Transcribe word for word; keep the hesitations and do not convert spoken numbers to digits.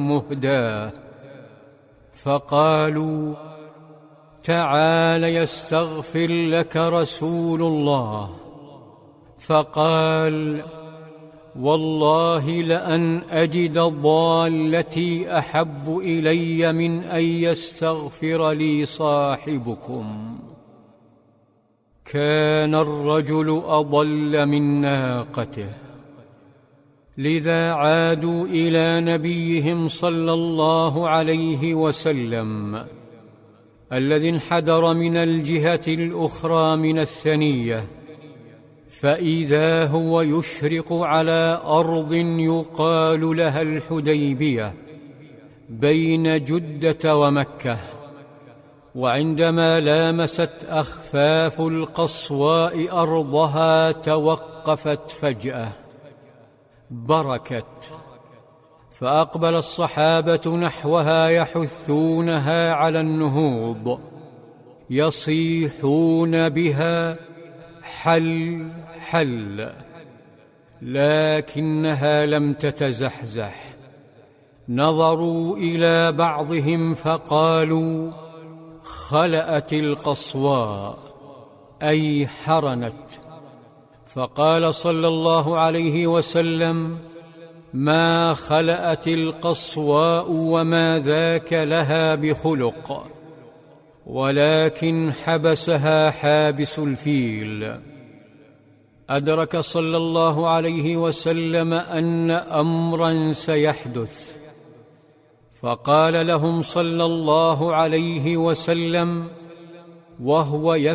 مهداه، فقالوا: تعال يستغفر لك رسول الله. فقال: والله لأن أجد ضالتي أحب إلي من أن يستغفر لي صاحبكم. كان الرجل أضل من ناقته، لذا عادوا إلى نبيهم صلى الله عليه وسلم الذي انحدر من الجهة الأخرى من الثنية، فإذا هو يشرق على أرض يقال لها الحديبية بين جدة ومكة. وعندما لامست أخفاف القصواء أرضها توقفت فجأة، بركت، فأقبل الصحابة نحوها يحثونها على النهوض، يصيحون بها: حل حل، لكنها لم تتزحزح. نظروا إلى بعضهم فقالوا: خلأت القصواء، أي حرنت. فقال صلى الله عليه وسلم: ما خلأت القصواء وما ذاك لها بخلق، ولكن حبسها حابس الفيل. أدرك صلى الله عليه وسلم أن أمرا سيحدث، فقال لهم صلى الله عليه وسلم وهو